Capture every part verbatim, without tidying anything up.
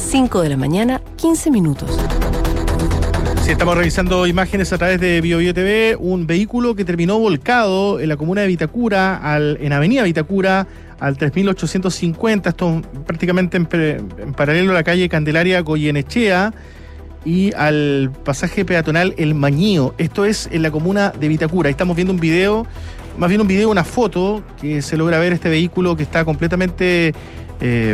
cinco de la mañana, quince minutos. Sí, estamos revisando imágenes a través de BioBio T V. Un vehículo que terminó volcado en la comuna de Vitacura, al, en Avenida Vitacura, al tres mil ochocientos cincuenta. Esto prácticamente en, en paralelo a la calle Candelaria Goyenechea y al pasaje peatonal El Mañío. Esto es en la comuna de Vitacura. Ahí estamos viendo un video, más bien un video, una foto, que se logra ver este vehículo que está completamente eh,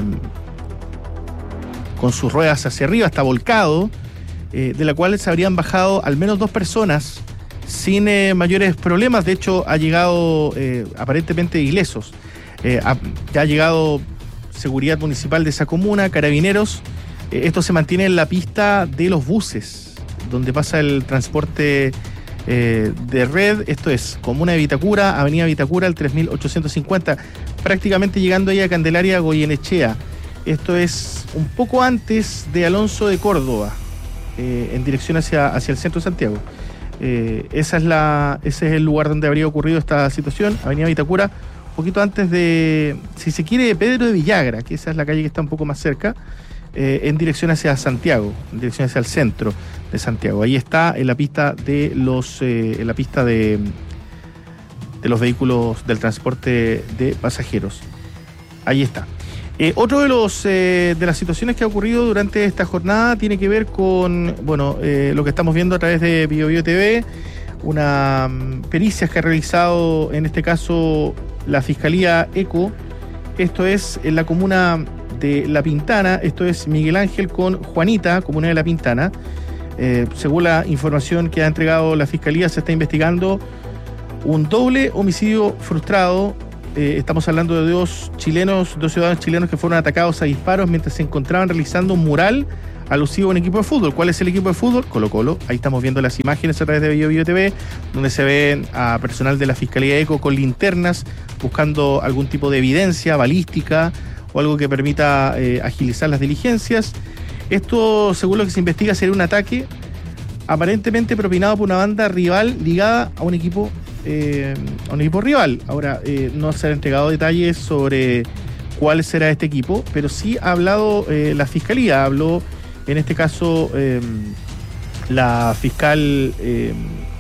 con sus ruedas hacia arriba, está volcado, eh, de la cual se habrían bajado al menos dos personas sin eh, mayores problemas. De hecho, ha llegado eh, aparentemente ilesos. Eh, ha, ya ha llegado seguridad municipal de esa comuna, carabineros. Eh, esto se mantiene en la pista de los buses, donde pasa el transporte eh, de red. Esto es comuna de Vitacura, avenida Vitacura, al tres mil ochocientos cincuenta, prácticamente llegando ahí a Candelaria Goyenechea. Esto es un poco antes de Alonso de Córdoba, eh, en dirección hacia, hacia el centro de Santiago. Eh, esa es la, ese es el lugar donde habría ocurrido esta situación, avenida Vitacura, un poquito antes de, si se quiere, de Pedro de Villagra, que esa es la calle que está un poco más cerca, eh, en dirección hacia Santiago, en dirección hacia el centro de Santiago. Ahí está en la pista de los, eh, en la pista de, de los vehículos del transporte de pasajeros. Ahí está. Eh, otro de los eh, de las situaciones que ha ocurrido durante esta jornada tiene que ver con, bueno, eh, lo que estamos viendo a través de BioBio T V, una um, pericias que ha realizado, en este caso, la Fiscalía ECO. Esto es en la comuna de La Pintana. Esto es Miguel Ángel con Juanita, comuna de La Pintana. Eh, según la información que ha entregado la Fiscalía, se está investigando un doble homicidio frustrado. Eh, estamos hablando de dos chilenos, dos ciudadanos chilenos que fueron atacados a disparos mientras se encontraban realizando un mural alusivo a un equipo de fútbol. ¿Cuál es el equipo de fútbol? Colo Colo. Ahí estamos viendo las imágenes a través de BioBio T V, donde se ven a personal de la Fiscalía ECO con linternas buscando algún tipo de evidencia balística o algo que permita eh, agilizar las diligencias. Esto, según lo que se investiga, sería un ataque aparentemente propinado por una banda rival ligada a un equipo Eh, a un equipo rival. Ahora, eh, no se han entregado detalles sobre cuál será este equipo, pero sí ha hablado eh, la Fiscalía, habló en este caso eh, la fiscal eh,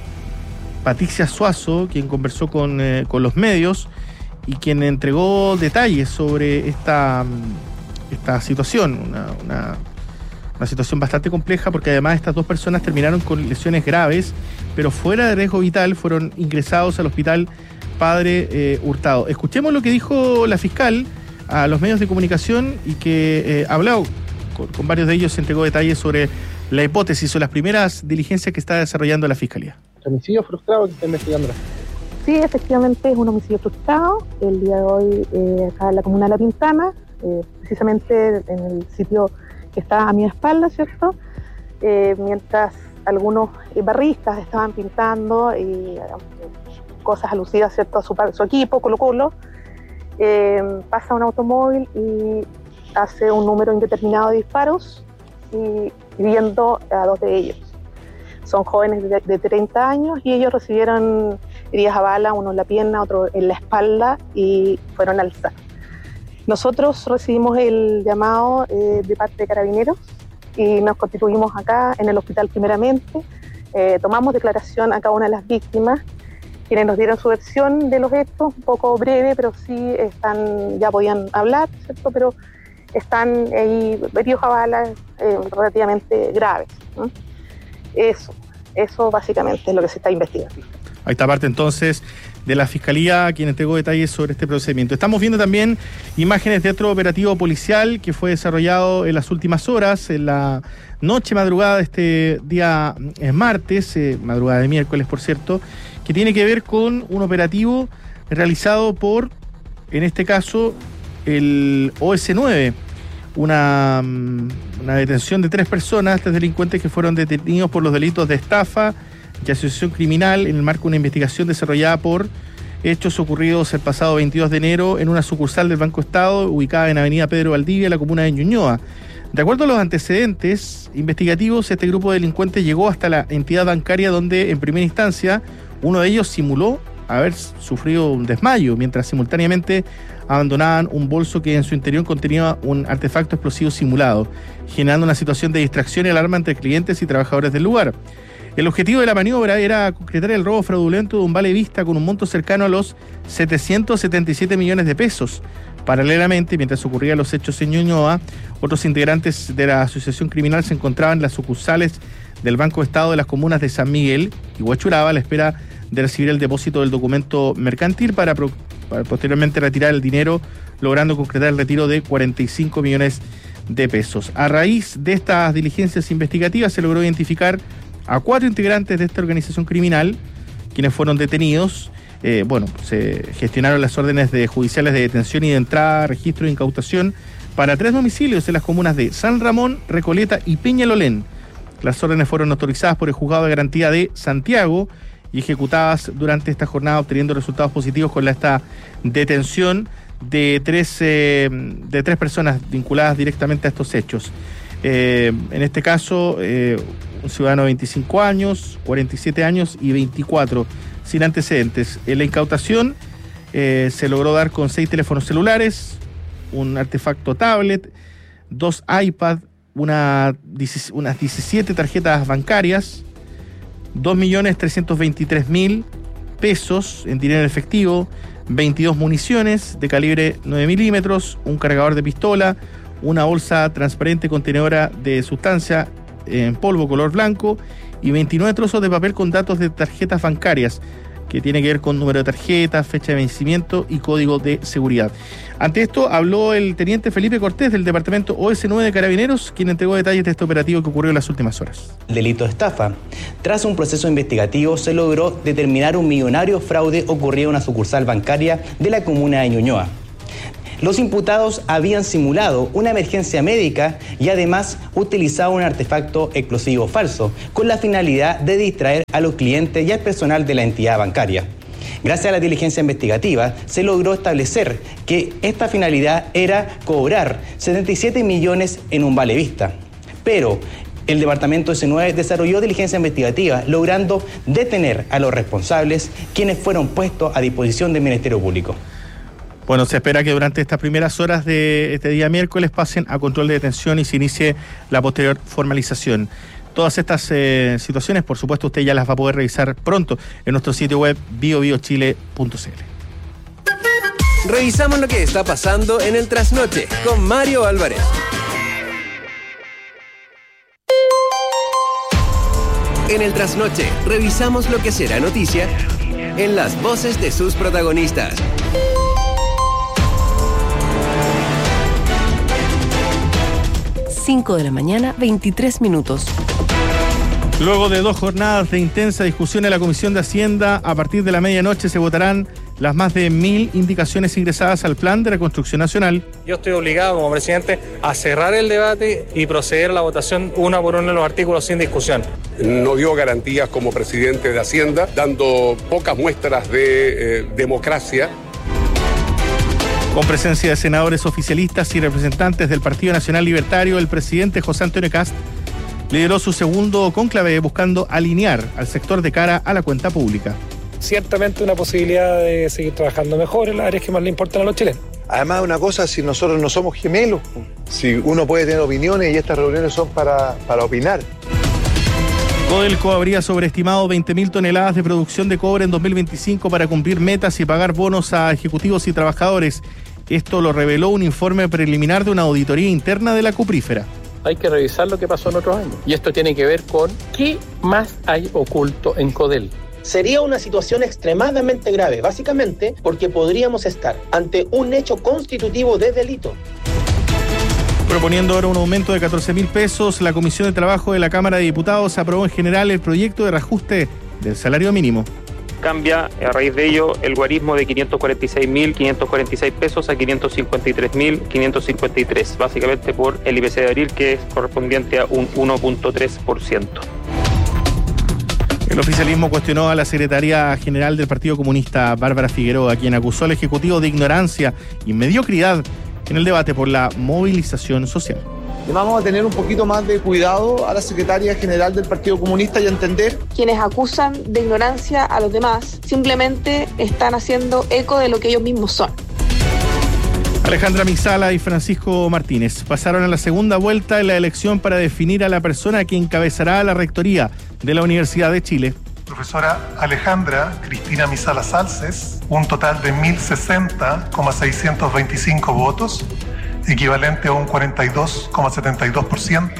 Patricia Suazo, quien conversó con, eh, con los medios y quien entregó detalles sobre esta, esta situación, una, una Una situación bastante compleja, porque además estas dos personas terminaron con lesiones graves, pero fuera de riesgo vital, fueron ingresados al hospital Padre eh, Hurtado. Escuchemos lo que dijo la fiscal a los medios de comunicación y que eh, ha hablado con, con varios de ellos, se entregó detalles sobre la hipótesis o las primeras diligencias que está desarrollando la Fiscalía. ¿Homicidio frustrado que está investigando? Sí, efectivamente es un homicidio frustrado. El día de hoy, eh, acá en la comuna de La Pintana, eh, precisamente en el sitio que está a mi espalda, ¿cierto? Eh, mientras algunos barristas estaban pintando eh, cosas alusivas, ¿cierto?, a su, su equipo, Colo Colo, eh, pasa un automóvil y hace un número indeterminado de disparos y hiriendo a dos de ellos. Son jóvenes de, de treinta años y ellos recibieron heridas a bala, uno en la pierna, otro en la espalda, y fueron alzados. Nosotros recibimos el llamado eh, de parte de Carabineros y nos constituimos acá en el hospital primeramente. Eh, tomamos declaración a cada una de las víctimas, quienes nos dieron su versión de los hechos, un poco breve, pero sí están, ya podían hablar, ¿cierto? Pero están ahí heridos a balas eh, relativamente graves, ¿no? Eso, eso básicamente es lo que se está investigando. Ahí está parte entonces de la Fiscalía, quien entregó detalles sobre este procedimiento. Estamos viendo también imágenes de otro operativo policial que fue desarrollado en las últimas horas, en la noche madrugada de este día eh, martes, eh, madrugada de miércoles, por cierto, que tiene que ver con un operativo realizado por, en este caso, el O S nueve, una, una detención de tres personas, tres delincuentes que fueron detenidos por los delitos de estafa y asociación criminal en el marco de una investigación desarrollada por hechos ocurridos el pasado veintidós de enero en una sucursal del Banco Estado ubicada en Avenida Pedro Valdivia, en la comuna de Ñuñoa. De acuerdo a los antecedentes investigativos, este grupo de delincuentes llegó hasta la entidad bancaria donde, en primera instancia, uno de ellos simuló haber sufrido un desmayo, mientras simultáneamente abandonaban un bolso que en su interior contenía un artefacto explosivo simulado, generando una situación de distracción y alarma entre clientes y trabajadores del lugar. El objetivo de la maniobra era concretar el robo fraudulento de un vale vista con un monto cercano a los setecientos setenta y siete millones de pesos. Paralelamente, mientras ocurrían los hechos en Ñuñoa, otros integrantes de la asociación criminal se encontraban en las sucursales del Banco de Estado de las comunas de San Miguel y Huachuraba a la espera de recibir el depósito del documento mercantil para, pro, para posteriormente retirar el dinero, logrando concretar el retiro de cuarenta y cinco millones de pesos. A raíz de estas diligencias investigativas se logró identificar a cuatro integrantes de esta organización criminal, quienes fueron detenidos. Eh, bueno, se gestionaron las órdenes de judiciales de detención y de entrada, registro e incautación para tres domicilios en las comunas de San Ramón, Recoleta y Peñalolén. Las órdenes fueron autorizadas por el Juzgado de Garantía de Santiago y ejecutadas durante esta jornada, obteniendo resultados positivos con la, esta detención de tres, eh, de tres personas vinculadas directamente a estos hechos. Eh, en este caso, eh, un ciudadano de veinticinco años, cuarenta y siete años y veinticuatro, sin antecedentes. En la incautación eh, se logró dar con seis teléfonos celulares, un artefacto tablet, dos iPad, una, unas diecisiete tarjetas bancarias, dos millones trescientos veintitrés mil pesos en dinero en efectivo, veintidós municiones de calibre nueve milímetros, un cargador de pistola, una bolsa transparente contenedora de sustancia en polvo color blanco y veintinueve trozos de papel con datos de tarjetas bancarias, que tiene que ver con número de tarjeta, fecha de vencimiento y código de seguridad. Ante esto habló el teniente Felipe Cortés del departamento O S nueve de Carabineros, quien entregó detalles de este operativo que ocurrió en las últimas horas. El delito de estafa. Tras un proceso investigativo se logró determinar un millonario fraude ocurrido en una sucursal bancaria de la comuna de Ñuñoa. Los imputados habían simulado una emergencia médica y además utilizado un artefacto explosivo falso con la finalidad de distraer a los clientes y al personal de la entidad bancaria. Gracias a la diligencia investigativa se logró establecer que esta finalidad era cobrar setenta y siete millones en un vale vista. Pero el departamento O S nueve desarrolló diligencia investigativa, logrando detener a los responsables, quienes fueron puestos a disposición del Ministerio Público. Bueno, se espera que durante estas primeras horas de este día miércoles pasen a control de detención y se inicie la posterior formalización. Todas estas eh, situaciones, por supuesto, usted ya las va a poder revisar pronto en nuestro sitio web bio bio chile punto c l. Revisamos lo que está pasando en el Trasnoche con Mario Álvarez. En el Trasnoche revisamos lo que será noticia en las voces de sus protagonistas. cinco de la mañana, veintitrés minutos. Luego de dos jornadas de intensa discusión en la Comisión de Hacienda, a partir de la medianoche se votarán las más de mil indicaciones ingresadas al Plan de Reconstrucción Nacional. Yo estoy obligado como presidente a cerrar el debate y proceder a la votación una por uno de los artículos sin discusión. No dio garantías como presidente de Hacienda, dando pocas muestras de eh, democracia. Con presencia de senadores oficialistas y representantes del Partido Nacional Libertario, el presidente José Antonio Kast lideró su segundo cónclave buscando alinear al sector de cara a la cuenta pública. Ciertamente una posibilidad de seguir trabajando mejor en las áreas que más le importan a los chilenos. Además, una cosa, si nosotros no somos gemelos, si uno puede tener opiniones y estas reuniones son para, para opinar. Codelco habría sobreestimado veinte mil toneladas de producción de cobre en dos mil veinticinco para cumplir metas y pagar bonos a ejecutivos y trabajadores. Esto lo reveló un informe preliminar de una auditoría interna de la cuprífera. Hay que revisar lo que pasó en otros años. Y esto tiene que ver con qué más hay oculto en Codel. Sería una situación extremadamente grave, básicamente porque podríamos estar ante un hecho constitutivo de delito. Proponiendo ahora un aumento de catorce mil pesos, la Comisión de Trabajo de la Cámara de Diputados aprobó en general el proyecto de reajuste del salario mínimo. Cambia a raíz de ello el guarismo de quinientos cuarenta y seis mil quinientos cuarenta y seis pesos a quinientos cincuenta y tres mil quinientos cincuenta y tres, básicamente por el I P C de abril, que es correspondiente a un uno punto tres por ciento. El oficialismo cuestionó a la secretaria general del Partido Comunista, Bárbara Figueroa, quien acusó al Ejecutivo de ignorancia y mediocridad en el debate por la movilización social. Vamos a tener un poquito más de cuidado a la secretaria general del Partido Comunista y a entender. Quienes acusan de ignorancia a los demás simplemente están haciendo eco de lo que ellos mismos son. Alejandra Mizala y Francisco Martínez pasaron a la segunda vuelta en la elección para definir a la persona que encabezará la rectoría de la Universidad de Chile. Profesora Alejandra Cristina Mizala Salces, un total de mil sesenta coma seiscientos veinticinco votos, equivalente a un cuarenta y dos coma setenta y dos por ciento.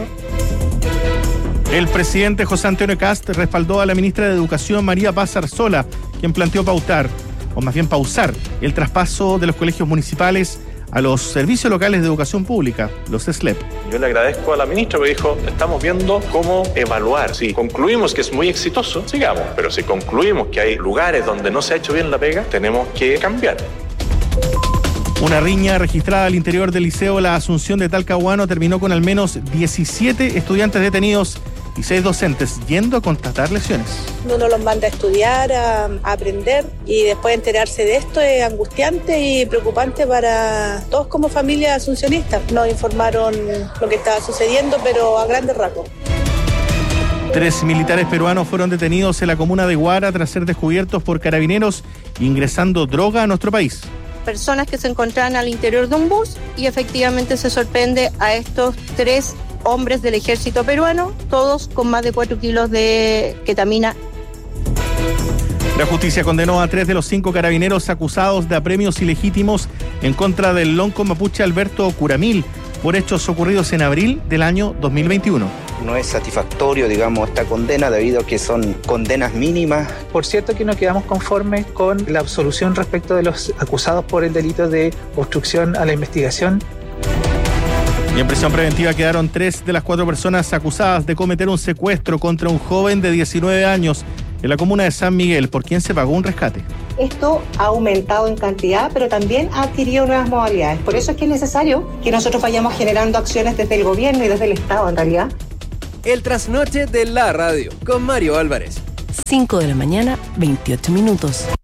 El presidente José Antonio Kast respaldó a la ministra de Educación María Paz Arzola, quien planteó pautar, o más bien pausar, el traspaso de los colegios municipales a los servicios locales de educación pública, los S L E P. Yo le agradezco a la ministra porque dijo, estamos viendo cómo evaluar. Si concluimos que es muy exitoso, sigamos. Pero si concluimos que hay lugares donde no se ha hecho bien la pega, tenemos que cambiar. Una riña registrada al interior del Liceo La Asunción de Talcahuano terminó con al menos diecisiete estudiantes detenidos y seis docentes yendo a constatar lesiones. Uno los manda a estudiar, a, a aprender, y después enterarse de esto es angustiante y preocupante para todos como familia asuncionista. Nos informaron lo que estaba sucediendo, pero a grandes rasgos. Tres militares peruanos fueron detenidos en la comuna de Huara tras ser descubiertos por carabineros ingresando droga a nuestro país. Personas que se encontraban al interior de un bus y efectivamente se sorprende a estos tres hombres del ejército peruano, todos con más de cuatro kilos de ketamina. La justicia condenó a tres de los cinco carabineros acusados de apremios ilegítimos en contra del lonco mapuche Alberto Curamil por hechos ocurridos en abril del año dos mil veintiuno. No es satisfactorio, digamos, esta condena debido a que son condenas mínimas. Por cierto que no quedamos conformes con la absolución respecto de los acusados por el delito de obstrucción a la investigación. Y en prisión preventiva quedaron tres de las cuatro personas acusadas de cometer un secuestro contra un joven de diecinueve años en la comuna de San Miguel, por quien se pagó un rescate. Esto ha aumentado en cantidad, pero también ha adquirido nuevas modalidades. Por eso es que es necesario que nosotros vayamos generando acciones desde el gobierno y desde el Estado, en realidad. El trasnoche de la radio, con Mario Álvarez. cinco de la mañana, veintiocho minutos.